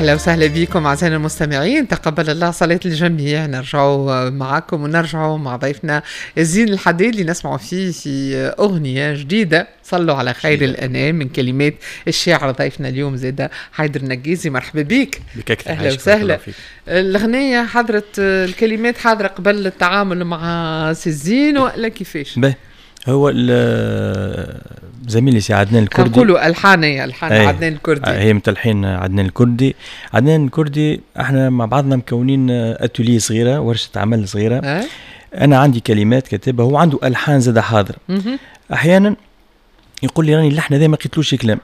أهلا وسهلا بكم أعزائنا المستمعين، تقبل الله صلاة الجميع. نرجعوا معكم ونرجعوا مع ضيفنا الزين الحديد اللي نسمعوا فيه في أغنية جديدة صلوا على خير الأنام من كلمات الشاعر ضيفنا اليوم زيدا حيدر النجيزي. مرحبا بك. أهلا وسهلا. الأغنية حضرت الكلمات حاضرة قبل التعامل مع الزين ولا كيفاش؟ هو زميلي سي عدنان الكردي، نقولوا ألحان عدنان الكردي، هي متلحين عدنان الكردي. احنا مع بعضنا مكونين اتوليه صغيره، ورشه عمل صغيره. انا عندي كلمات كاتبها، هو عنده الحان زاد حاضر. احيانا يقول لي راني اللحن هذا ما قلتلوش كلام،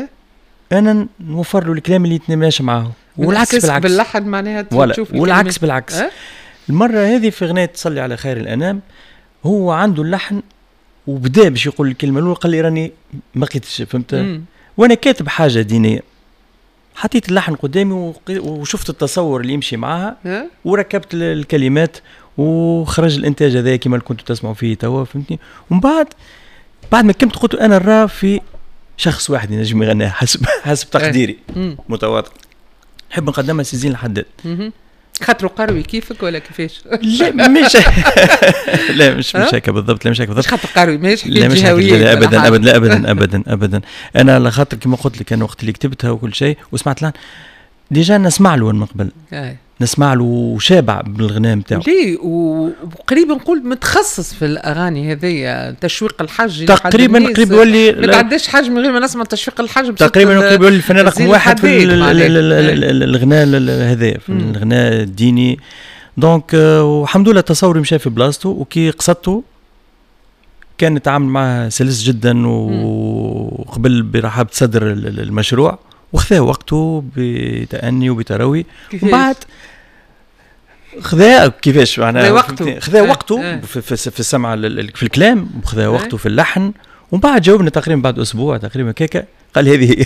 انا نوفر له الكلام اللي يتماشى معه، والعكس باللحن معناها تشوف والعكس بالعكس. المره هذه في اغنيه تصلي على خير الانام هو عنده اللحن وبدا باش يقول الكلمه الاولى، قال لي راني ما لقيتش، فهمت؟ وانا كاتب حاجه دينيه، حطيت اللحن قدامي وشفت التصور اللي يمشي معها وركبت الكلمات وخرج الانتاج هذا كما كنتوا تسمعوا فيه توا، فهمتني؟ ومن بعد ما كنت قلت انا الرا في شخص واحد ينجم يغنيها حسب تقديري متواضع، نحب نقدمها سيزين الحداد. خاطرو قروي كيفك ولا كيفاش؟ لا مش لا مش هيك بالضبط، لا مش هيك بالضبط. مش خاطر قروي، مش حكايه جهويه. لا ابدا ابدا ابدا ابدا ابدا. انا على خاطر كما قلت لك انا وقت اللي كتبتها وكل شيء وسمعت لها ديجا نسمع له من قبل، نسمع له وشابع بالغناء نتاعو. ليه وقريب نقول متخصص في الاغاني هذه، تشويق الحج تقريبا قريب يولي ما تعداش حاجه من غير ما نسمع تشويق الحج. تقريبا قريب يولي الفنان رقم واحد في الغناء هذا، في الغناء الديني. دونك والحمد لله تصوري مشى في بلاصتو، وكي قصدته كان نتعامل معه سلس جدا وقبل برحابة صدر المشروع، وخذا وقته بتأني وبتروي. وبعد خذا كيفاش معناها خذا وقته في السمع في الكلام، وخذا وقته في اللحن. وبعد جاوبنا تقريبا بعد اسبوع تقريبا كيكا، قال هذه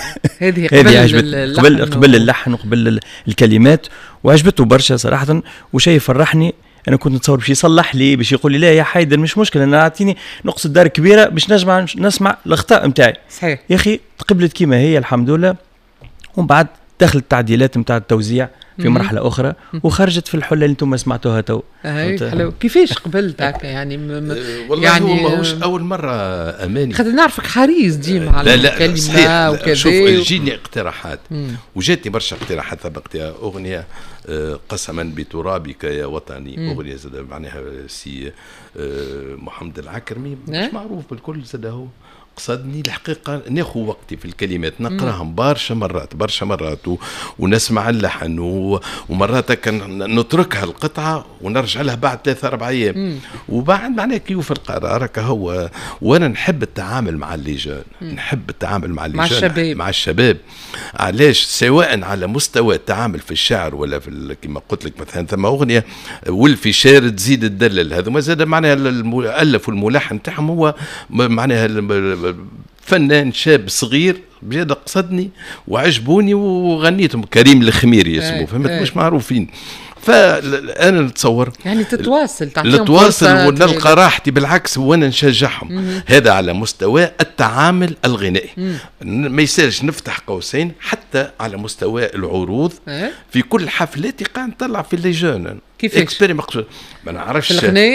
قبل اللحن وقبل الكلمات، وعجبته برشا صراحه. وشيء فرحني، انا كنت نتصور باش يصلح لي، باش يقول لي لا يا حيدر مش مشكله، انا اعطيني نقص الدار كبيره باش نسمع الاخطاء نتاعي. صحيح يا اخي قبلت كيما هي الحمد لله. ومن بعد دخلت التعديلات نتاع التوزيع في مرحله اخرى، وخرجت في الحله اللي انتم سمعتوها تو. حلو. كيفاش قبلت هكا يعني والله يعني هو ماهوش اول مره اماني، خاطر نعرفك حريص ديما على الكلمه وكذا. شوف يجيني اقتراحات وجاتني برشا اقتراحات. سبقتها اغنيه قسما بترابك يا وطني، اغنيه زاد معناها سي محمد العكرمي مش معروف بالكل، زاد هو قصدني الحقيقة ناخذ وقتي في الكلمات، نقراهم برشا مرات ونسمع اللحن، ومرات كان نتركها القطعة ونرجع لها بعد 3-4 أيام. وبعد معناه كيف القرار هو. وأنا نحب التعامل مع اللجان، نحب التعامل مع الشباب. علاش؟ سواء على مستوى التعامل في الشعر ولا في كما قلت لك مثلا ثم أغنية والفي شعر تزيد الدلل، هذا ما زاد معناها المؤلف والملحن تاعهم هو معناها فنان شاب صغير بجد قصدني وعجبوني وغنيتهم. كريم الخميري اسمه، فهمت؟ مش معروفين. فأنا نتصور يعني تتواصل ونلقى راحتي بالعكس، وانا نشجعهم. هذا على مستوى التعامل الغنائي. ما يسالش نفتح قوسين حتى على مستوى العروض. في كل حفلاتي قاعد نطلع في الليجون كيفاش ما نعرفش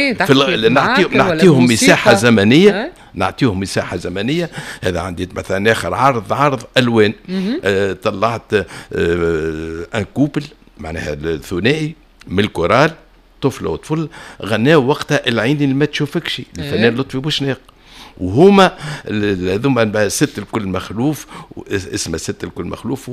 نعطيهم مساحه زمنيه، نعطيهم مساحه زمنيه. هذا عندي مثلا اخر عرض الوان، طلعت ان كوبل معناها الثنائي من الكورال، طفله وطفل، غناوا وقتها العين اللي ما تشوفكش الفنان لطفي بوشناق. وهما هذوما ست الكل مخلوف، اسمه ست الكل مخلوف،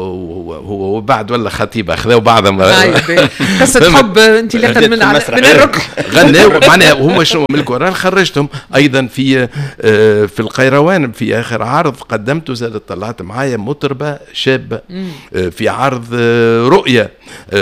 هو بعد ولا خطيبه خذوا بعضهم قصه حب انت اللي اخذ من الركن غناوا معناها هما شنو من القران. خرجتهم ايضا في القيروان في اخر عرض قدمته، زادت طلعت معايا مطربه شابه في عرض رؤيه،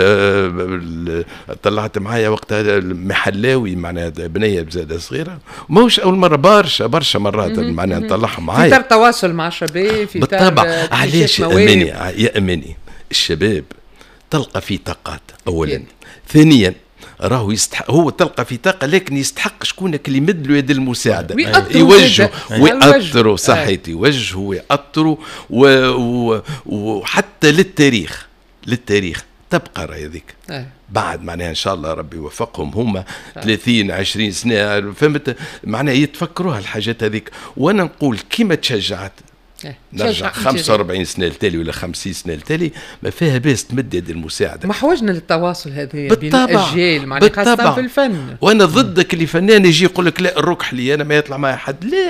طلعت معايا وقتها محلاوي معناها بنيه بزاده صغيره. ماهوش اول مره، برشا مرات معناها نطلعها معايا. في تواصل مع الشباب في بالطبع. علاش يا اماني الشباب تلقى فيه طاقات اولا، ثانيا راهو يستحق، هو تلقى في طاقه لكن يستحق شكونك اللي يمد له يد المساعده، يوجهه ويأثره صحيح، يوجهه ويأثره وحتى للتاريخ للتاريخ تبقى راهي هذيك بعد معناها ان شاء الله ربي يوفقهم هما 30 20 سنه فهمت معناها يتفكروها الحاجات هذيك. وانا نقول كيما تشجعت نرجع 45 سنه لتالي ولا 50 سنه لتالي ما فيها باس تمد يد المساعده. ما حوجنا للتواصل هذا بين الاجيال معناها خاصه في الفن. وانا ضدك اللي فنان يجي يقول لك لا الركح لي انا ما يطلع معي حد. لا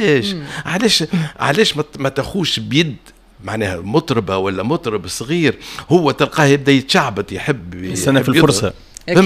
علاش ما تاخوش بيد معناها مطربه ولا مطرب صغير هو تلقاه يبدا يتشعبط يحب يستنى في الفرصه.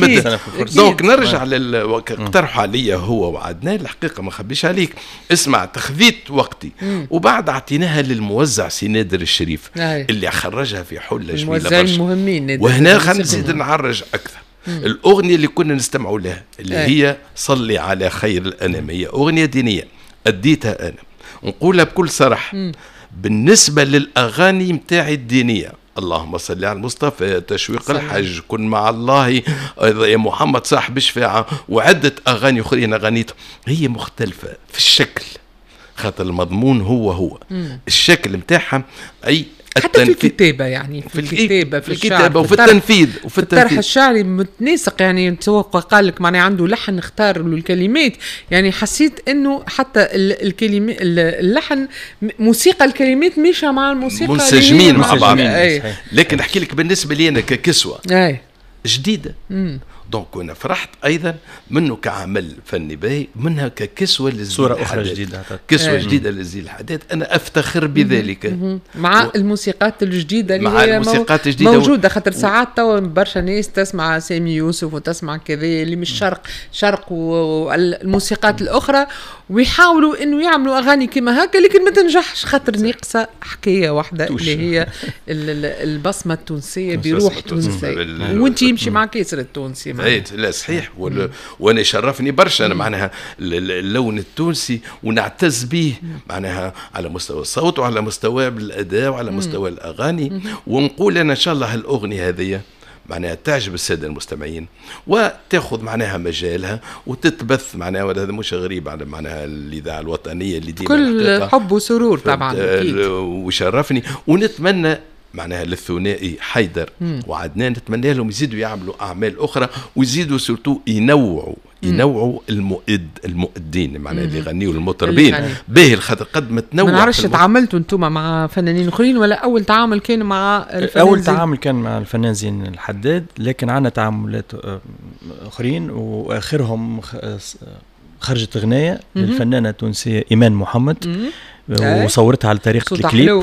دونك نرجع اقترحوا عليا هو وعدنان الحقيقه ما خبيش عليك اسمع تخذيت وقتي وبعد اعطيناها للموزع سي نادر الشريف اللي خرجها في حله جميله برشا مهمين. وهنا خلينا نزيد نعرج اكثر. الاغنيه اللي كنا نستمعوا لها اللي هي صلي على خير الانام هي اغنيه دينيه اديتها انا نقولها بكل صراحه. بالنسبه للاغاني متاعي الدينيه اللهم صل على المصطفى تشويق الحج كن مع الله يا محمد صاحب الشفاعة وعدة أغاني أخرين غنيتهم هي مختلفة في الشكل خاطر المضمون هو الشكل متاعها أي حتى في الكتابة يعني في الكتابة وفي التنفيذ وفي الطرح الشعري متناسق يعني سواء قال لك معناه عنده لحن اختار له الكلمات يعني حسيت انه حتى الكلمة اللحن موسيقى الكلمات ماشية مع الموسيقى منسجمين مع بعض. لكن احكي لك بالنسبة لي انا ككسوة جديدة دونك انا فرحت ايضا منه كعمل فني باهي منها ككسوه صوره اخرى جديده كسوه جديده لزي الحدث انا افتخر بذلك مع الموسيقات الجديده اللي مع هي الموسيقات الجديده موجوده خاطر ساعات توا برشا ناس تسمع سامي يوسف وتسمع كذا اللي مش شرق والموسيقات الاخرى ويحاولوا انه يعملوا اغاني كما هكا لكن ما تنجحش خاطر ناقصه حكايه واحده اللي هي البصمه التونسيه بروح تونسيه وانت يمشي مع كسر التونسي. لا صحيح وانا شرفني برشا انا معناها اللون التونسي ونعتز به معناها على مستوى الصوت وعلى مستوى الاداء وعلى مستوى الاغاني ونقول انا ان شاء الله هالاغنيه هذه معناها تعجب الساده المستمعين وتاخذ معناها مجالها وتتبث معناها وهذا مش غريب على معناها الاذاعه الوطنيه اللي ديما كل حب وسرور طبعا وشرفني ونتمنى معناها للثنائي حيدر وعدنان نتمنى لهم يزيدوا يعملوا أعمال أخرى ويزيدوا سورتو ينوعوا المؤدين معناها اللي يغنيوا المطربين باهي الخاطر قد ما تنوع. ما نعرفش تعاملتوا انتم مع فنانين اخرين ولا اول تعامل كان مع الفنان اول تعامل كان مع الفنان زين الحداد لكن عنا تعاملات اخرين واخرهم خرجت اغنيه للفنانه التونسيه ايمان محمد وصورتها على طريقه الكليب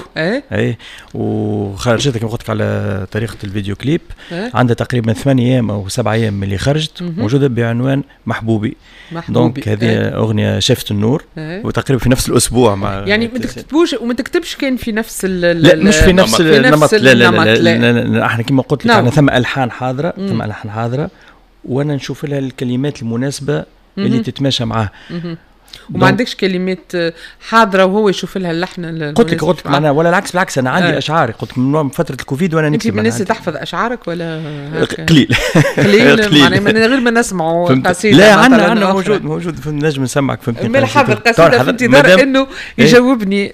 وخرجتها كما قلت لك على طريقه الفيديو كليب عندها تقريبا 8 ايام او 7 ايام اللي خرجت موجوده بعنوان محبوبي. دونك هذه اغنيه شافت النور وتقريبا في نفس الاسبوع مع يعني ما تكتبوش وما تكتبش كان في نفس لا مش في نفس النمط لا احنا كما قلت لك عندنا ثم الحان حاضره وانا نشوف لها الكلمات المناسبه اللي تتماشى معاه وما عندكش كلمات حاضره وهو يشوف لها اللحن. قلت معناها ولا بالعكس انا عندي اشعاري قلت من فتره الكوفيد وانا نكتب. انت من الناس تحفظ اشعارك ولا قليل معناها من غير ما نسمعوا قصيده؟ لا عندنا موجود في النجم نسمعك فهمتني. ما حافظ قصيده في انتظار انه يجاوبني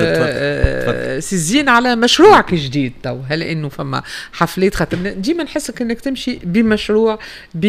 سي زين على مشروعك الجديد. تو هل انه فما حفلات خاطر ديما نحسك انك تمشي بمشروع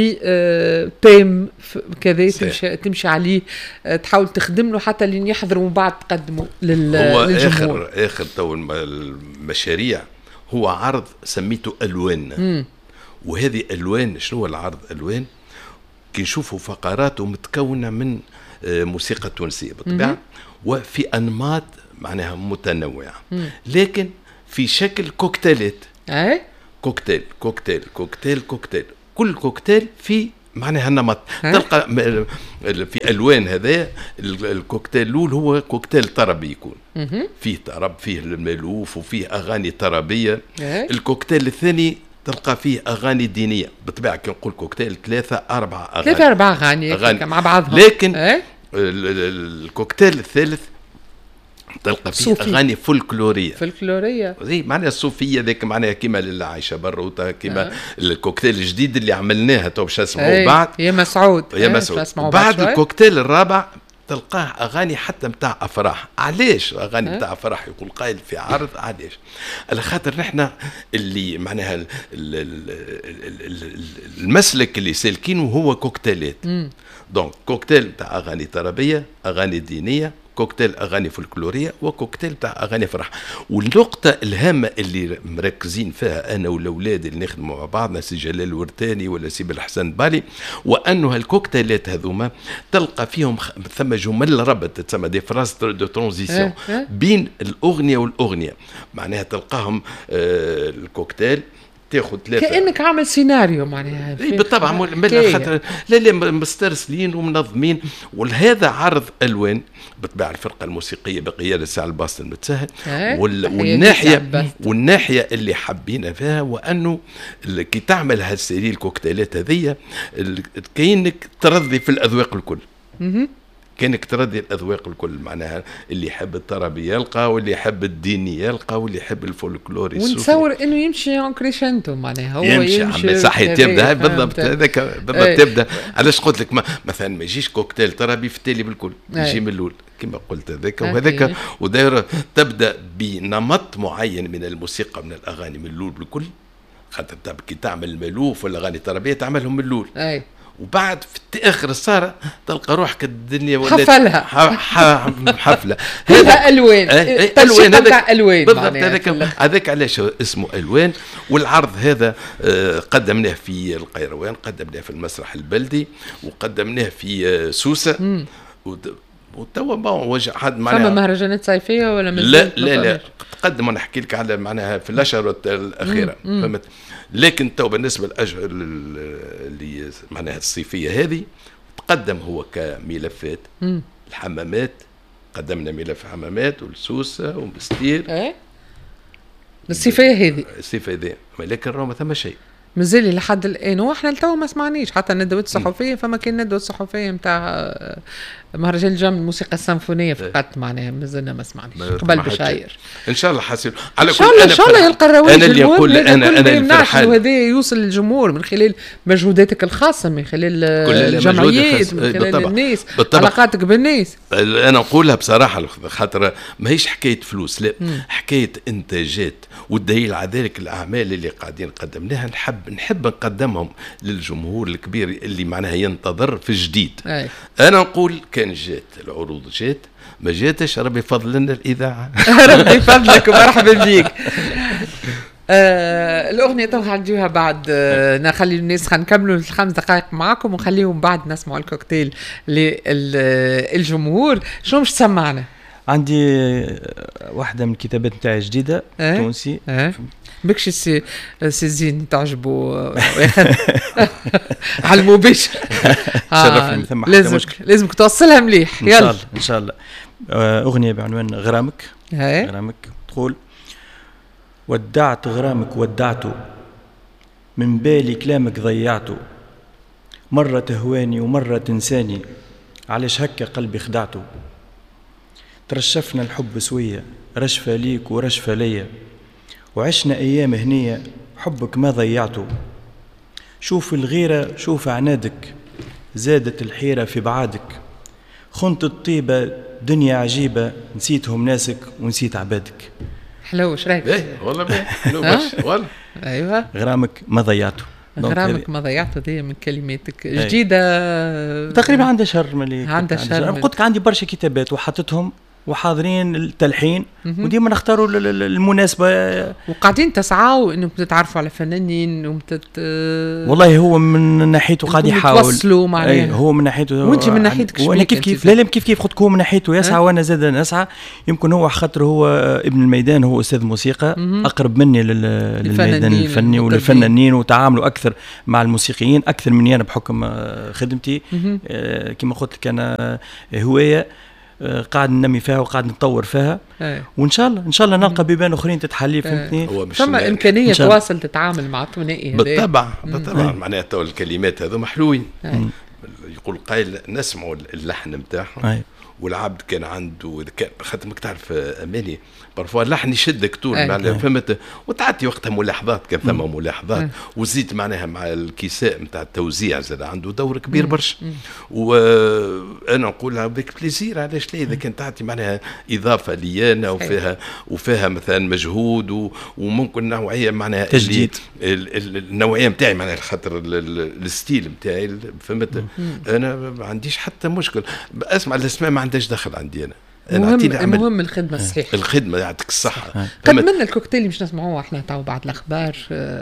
بتيم كذا تمشي عليه تحاول تخدم له حتى اللي يحضروا من بعد تقدموا للجمهور. هو اخر تو المشاريع هو عرض سميته الوان وهذه الوان شنو العرض الوان كي نشوفوا فقراته متكونه من موسيقى تونسيه بالطبيعه وفي انماط معناها متنوعه لكن في شكل كوكتيلات كوكتيل كل كوكتيل في معناها نمط تلقى في الوان. هذا الكوكتيل الاول هو كوكتيل طربي يكون فيه طرب فيه الملوف وفيه اغاني طربيه. الكوكتيل الثاني تلقى فيه اغاني دينيه بالطبيعه كي نقول كوكتيل 3-4 اغاني مع بعضهم لكن الكوكتيل الثالث تلقى فيه اغاني فولكلوريه زي معناها الصوفيه ذاك معناها كيما للعايشه بروتا كيما الكوكتيل الجديد اللي عملناه تو باش نسمعوا بعد يا مسعود بعد الكوكتيل الرابع تلقاه اغاني حتى نتاع افراح. علاش اغاني نتاع افراح يقول قائل في عرض؟ علاش؟ على خاطر نحن اللي معناها المسلك اللي سالكينه هو كوكتيلات. دونك كوكتيل نتاع اغاني طربيه، اغاني دينيه، كوكتيل اغاني فولكلوريه، وكوكتيل تاع اغاني فرح. والنقطه الهامه اللي مركزين فيها انا والاولاد اللي نخدموا مع بعضنا، سي جلال الورتاني ولا سي بالحسن بالي، وانه هالكوكتيلات هذوما تلقى فيهم ثم جمل ربط تسمى دي فراز دو ترانزيسيون بين الاغنيه والاغنيه. معناها تلقاهم الكوكتيل تاخذ ثلاثة كأنك عامل سيناريو معناها. اي بالطبع خاطر لا مسترسلين ومنظمين. ولهذا عرض الوان بطبيعه الفرقه الموسيقيه بقياده سعد الباسط المتسهل. والناحيه اللي حبينا فيها وانه كي تعمل هالسيري الكوكتيلات هذيا كاينك ترضي في الاذواق الكل. كانك تردي الاذواق الكل، معناها اللي يحب الطربي يلقى، واللي يحب الديني يلقى، واللي يحب الفولكلوري الصوفي. ونتصور انه يمشي اون كريشنتو، معناها هو يمشي صحيح تبدا بالضبط هذاك بالضبط. تبدا علاش قلت لك مثلا ما يجيش كوكتيل طربي في التالي بالكل، يجي من الاول كما قلت هذاك وهذاك، ودايره تبدا بنمط معين من الموسيقى من الاغاني من الاول بالكل، خاطر كي تعمل ملوف ولا اغاني طربيه تعملهم من الاول. وبعد في اخر السهره تلقى روحك الدنيا ولات حفلها حفله هذا الوان الوان هذاك الوان بالضبط. هذاك علاش اسمه الوان. والعرض هذا قدمناه في القيروان، قدمناه في المسرح البلدي، وقدمناه في سوسه. وتوا وجه حد معناها فما مهرجانات صيفيه ولا لا تقدم. انا احكي لك على معناها في الاشهر الاخيره فهمت. لكن تو بالنسبه للاشهر اللي معناها الصيفيه هذه تقدم هو كملفات. الحمامات قدمنا ملف حمامات والسوسه ومستير الصيفيه هذه لكن راه ما ثم شيء مازال لحد الان. واحنا لتو ما سمعنيش حتى الندوات الصحفيه. فما كان ندوه صحفيه نتاع مهرجان الجام الموسيقى السيمفونيه فقط، معناها مازلنا ما سمعنيش قبل بشاير. ان شاء الله حاسين على كل ان شاء الله يلقى الرواج. انا اللي اقول انا وهذا يوصل للجمهور من خلال مجهوداتك الخاصه، من خلال الجمعيات، من خلال الناس، علاقاتك بالناس. انا نقولها بصراحه خاطر ماهيش حكايه فلوس، لا حكايه انتاجات. والدليل على ذلك الاعمال اللي قاعدين قدمناها نحب نقدمهم للجمهور الكبير اللي معناها ينتظر في الجديد. انا نقول كان جات العروض جات، ما جاتش ربي يفضل لنا الاذاعه. ربي يفضلك ومرحبا بيك. الاغنيه تو هنديوها بعد. نخلي الناس نكملوا 5 دقائق معاكم ونخليهم بعد نسمعوا الكوكتيل للجمهور. شنو مش تسمعنا؟ عندي واحده من الكتابات نتاعي جديده تونسي. بكش سي زين تعجبوا وياخذ على المباشر. شرفني ثم لازمك توصلها مليح. يلا ان شاء الله. اغنيه بعنوان غرامك. غرامك تقول: ودعت غرامك ودعته، من بالي كلامك ضيعته، مرة تهواني ومرة تنساني، علاش هكا قلبي خدعته. ترشفنا الحب سوية، رشفة ليك ورشفة ليا، وعشنا أيام هنية، حبك ما ضيعته. شوف الغيرة شوف عنادك، زادت الحيرة في بعادك، خنت الطيبة دنيا عجيبة، نسيتهم ناسك ونسيت عبادك. حلو. ايش رايك؟ والله حلو والله. ايوه غرامك ما ضيعته. غرامك ما ضيعته دي من كلماتك جديدة تقريبا. عندها شهر مليك، عندها شهر. قلت لك عندي برشا كتابات وحطتهم وحاضرين التلحين، وديما نختاروا المناسبة. وقاعدين تسعوا انكم تتعرفوا على فنانين والله هو من ناحيته قاعد يحاول توصلوا معناها. هو من ناحيته وانت من ناحيتك وانا كيف لا كيف خدك هو من ناحيته يسعى وانا زاد نسعى. يمكن هو خاطر هو ابن الميدان، هو استاذ موسيقى اقرب مني للميدان الفني وللفنانين، وتعاملوا اكثر مع الموسيقيين اكثر مني انا بحكم خدمتي. كما قلت لك انا هوايه قاعد ننمي فيها وقاعد نطور فيها. وان شاء الله نلقى بيبان اخرين تتحلي. فهمتني؟ ثم امكانيه تواصل تتعامل مع الثنائي. بالطبع معناتها الكلمات هذو محلوين. يقول قائل نسمعوا اللحن نتاعهم والعبد كان عنده خاطر ماك تعرف اماني برفوا اللحن يشدك طول معناها فهمت، وتعطي وقتها ملاحظات، كان ثم ملاحظات وزيد معناها مع الكيساء نتاع التوزيع زاد عنده دور كبير برشا. وانا نقولها بك بليزير، علاش لا؟ اذا كان تعطي معناها اضافه ليانا وفيها مثلا مجهود وممكن نوعيه معناها تجديد النوعيه نتاعي معناها خاطر الستيل نتاعي فهمت. انا ما عنديش حتى مشكل، اسمع الاسماء ما عندهاش دخل عندي انا. المهم الخدمه الصحيحه، الخدمه يعطيك الصحه. قد منا الكوكتيل اللي مش نسمعوه احنا تو بعد الاخبار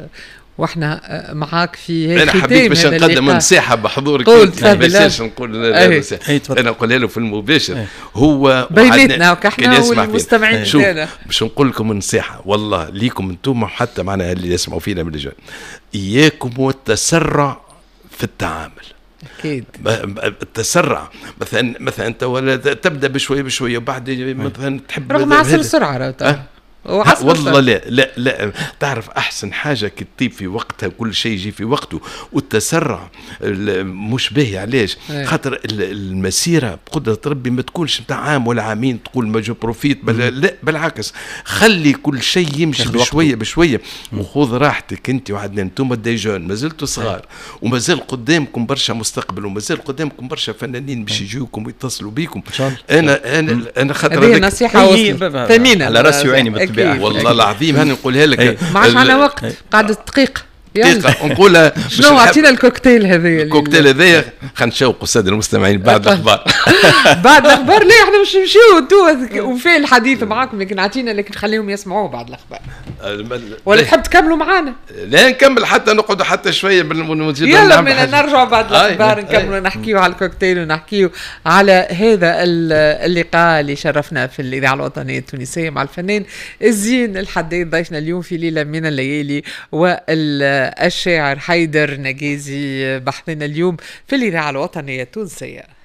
واحنا معاك في هيك. انا حبيت باش نقدم نصيحه بحضورك، باش نقول انا نقولها له في المباشر. هو بيناتنا وكحنا والمستمعين تاعنا باش نقول لكم نصيحه والله ليكم انتم وحتى معنا اللي يسمعوا فينا من الرجال، اياكم والتسرع في التعامل. اكيد التسرع مثلا انت ولا تبدا بشويه بشويه وبعد مثلا تحب رغم عصر السرعه والله لا تعرف احسن حاجه كي تطيب في وقتها كل شيء يجي في وقته. والتسرع مش باهي، علاش؟ خاطر المسيره بقدره ربي ما تكونش نتاع عام ولا عامين تقول ما جو بروفيت، لا بالعكس، خلي كل شيء يمشي بشويه بشويه وخذ راحتك انت وعدنا. انتم ديجون مازلتوا صغار ومازال قدامكم برشا مستقبل ومازال قدامكم برشا فنانين باش يجيوكم ويتصلوا بيكم. انا خاطر هذه نصيحه ثمينه على راسي وعيني والله العظيم هاني نقولها لك. ما عادش عندنا وقت، قاعدة دقيقة نقولها. شنو عطينا الكوكتيل هذايا؟ الكوكتيل هذايا خلينا نشوقوا الساده المستمعين بعد الاخبار. بعد الاخبار لا احنا مش نمشيو انتوا وفي الحديث معاكم، لكن عطينا لكن خليهم يسمعوه بعد الاخبار. ولا تحب تكملوا معانا؟ لا نكمل حتى نقعدوا حتى شويه بالمزيد. يلا بدنا نرجع بعد الاخبار نكملوا نحكيوا على الكوكتيل ونحكيوا على هذا اللقاء اللي شرفنا في الاذاعه الوطنيه التونسيه مع الفنان الزين الحداد ضيفنا اليوم في ليله من الليالي، والشاعر حيدر نجازي بحثنا اليوم في الاذاعه الوطنيه التونسيه.